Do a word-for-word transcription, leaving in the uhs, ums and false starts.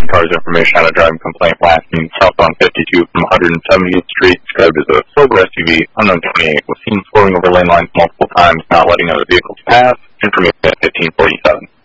Unknown cars information on a driving complaint last seen southbound fifty-two from one hundred seventieth Street, described as a silver S U V, unknown twenty-eight, was seen swerving over lane lines multiple times, not letting other vehicles pass. Information at fifteen forty-seven.